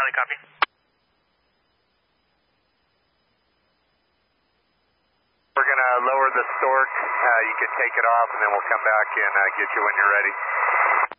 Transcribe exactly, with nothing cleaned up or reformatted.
Charlie, copy. We're going to lower the stork. Uh, you can take it off, and then we'll come back and uh, get you when you're ready.